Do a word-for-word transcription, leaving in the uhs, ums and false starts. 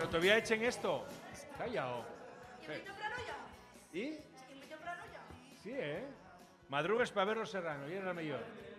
Pero todavía echen esto. Callao. ¿Y el temprano ya? ¿Y? ¿Y el temprano ya? Sí, eh? Madrugues para ver los serranos, y era mejor.